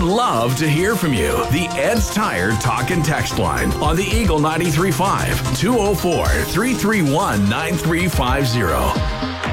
love to hear from you. The Ed's Tire Talk and Text line on the Eagle 93.5, 204-331-9350.